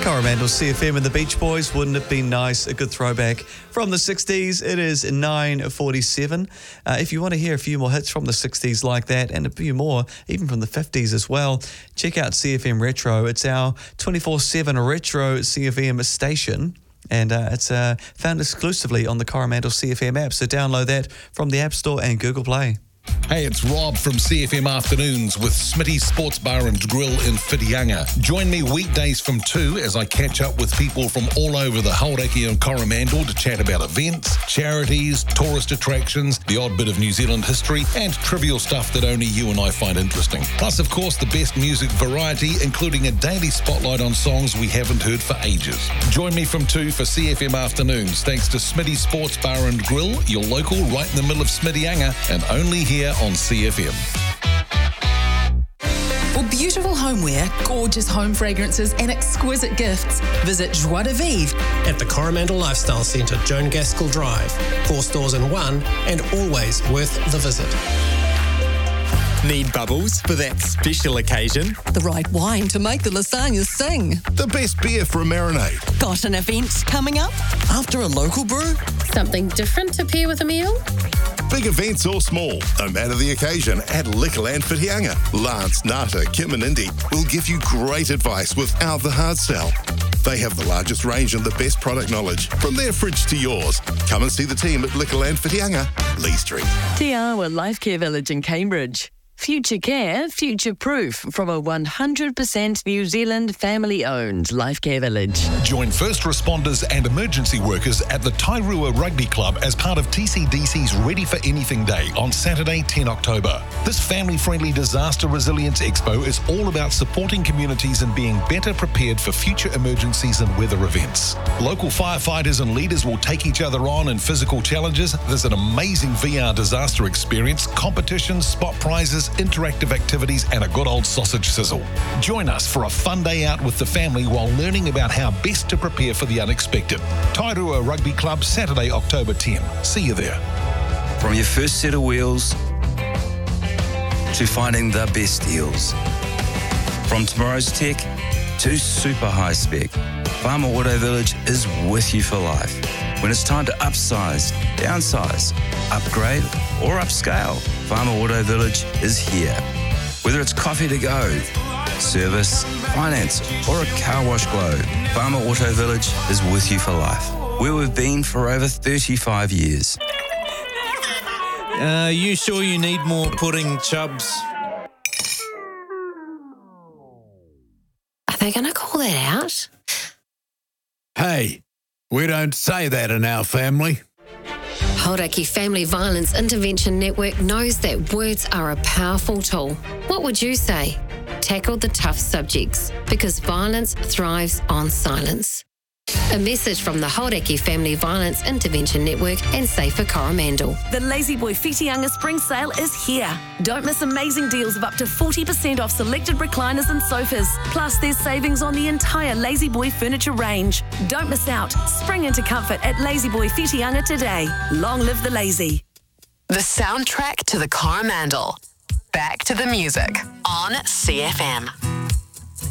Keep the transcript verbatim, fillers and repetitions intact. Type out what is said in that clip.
Coromandel C F M and the Beach Boys, wouldn't it be nice? A good throwback from the sixties. It is nine forty-seven. Uh, if you want to hear a few more hits from the sixties like that, and a few more, even from the fifties as well, check out C F M Retro. It's our twenty-four seven retro C F M station. And uh, it's uh, found exclusively on the Coromandel C F M app. So download that from the App Store and Google Play. Hey, it's Rob from C F M Afternoons with Smitty's Sports Bar and Grill in Whitianga. Join me weekdays from two as I catch up with people from all over the Hauraki and Coromandel to chat about events, charities, tourist attractions, the odd bit of New Zealand history, and trivial stuff that only you and I find interesting. Plus, of course, the best music variety, including a daily spotlight on songs we haven't heard for ages. Join me from two for C F M Afternoons, thanks to Smitty's Sports Bar and Grill, your local right in the middle of Smittyanga, and only here on C F M. For beautiful homeware, gorgeous home fragrances and exquisite gifts, visit Joie de Vivre at the Coromandel Lifestyle Centre, Joan Gaskell Drive. Four stores in one and always worth the visit. Need bubbles for that special occasion? The right wine to make the lasagnas sing. The best beer for a marinade. Got an event coming up? After a local brew? Something different to pair with a meal? Big events or small, no matter the occasion, at Liquorland Whitianga. Lance, Nata, Kim and Indy will give you great advice without the hard sell. They have the largest range and the best product knowledge, from their fridge to yours. Come and see the team at Liquorland Whitianga, Lee Street. Te Awa Life Care Village in Cambridge. Future care, future proof from a one hundred percent New Zealand family-owned Life Care Village. Join first responders and emergency workers at the Tairua Rugby Club as part of T C D C's Ready for Anything Day on Saturday, the tenth of October. This family-friendly disaster resilience expo is all about supporting communities and being better prepared for future emergencies and weather events. Local firefighters and leaders will take each other on in physical challenges. There's an amazing V R disaster experience, competitions, spot prizes, interactive activities and a good old sausage sizzle. Join us for a fun day out with the family while learning about how best to prepare for the unexpected. Tairua Rugby Club, Saturday, October tenth. See you there. From your first set of wheels to finding the best deals. From tomorrow's tech to super high spec, Farmer Auto Village is with you for life. When it's time to upsize, downsize, upgrade or upscale, Farmer Auto Village is here. Whether it's coffee to go, service, finance or a car wash glow, Farmer Auto Village is with you for life. Where we've been for over thirty-five years. Uh, you sure you need more pudding, Chubbs? Are they going to call that out? Hey, we don't say that in our family. Hauraki Family Violence Intervention Network knows that words are a powerful tool. What would you say? Tackle the tough subjects, because violence thrives on silence. A message from the Hauraki Family Violence Intervention Network and Safer Coromandel. The La-Z-Boy Whitianga Spring Sale is here. Don't miss amazing deals of up to forty percent off selected recliners and sofas. Plus, there's savings on the entire La-Z-Boy furniture range. Don't miss out. Spring into comfort at La-Z-Boy Whitianga today. Long live the lazy. The soundtrack to the Coromandel. Back to the music on C F M.